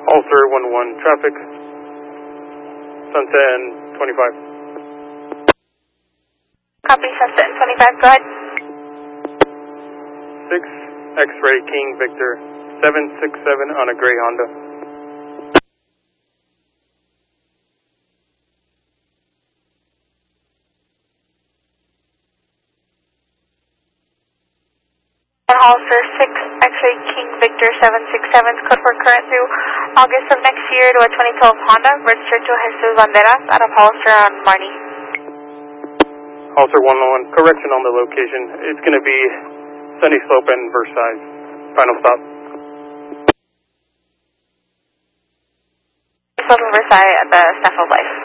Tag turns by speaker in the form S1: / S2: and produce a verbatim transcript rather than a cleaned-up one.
S1: Ulster one one traffic, Sunset twenty-five.
S2: Copy, Sunset twenty-five, go ahead.
S1: six X-ray King Victor, seven six seven on a gray Honda.
S2: And Ulster six X-ray King Victor seven six seven, code for current through August of next year to a twenty twelve Honda, registered to Jesus Banderas out of Ulster on Marnie.
S1: Ulster one one, correction on the location. It's going to be Sunny Slope and Versailles. Final stop.
S2: Slope and Versailles at the Snaffle Life.